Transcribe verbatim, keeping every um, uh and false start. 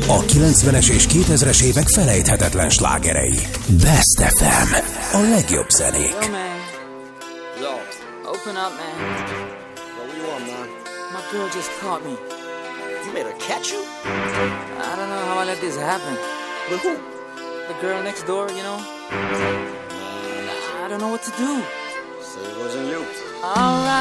A kilencvenes és kétezres évek felejthetetlen slágerei. Best ef em. A legjobb zenék. Yo, man. Yo. Open up, man. Yo, what you want, man? My girl just caught me. You made her catch you? I don't know how I let this happen. With who? The girl next door, you know? Man, I don't know what to do. say it wasn't you. Alright.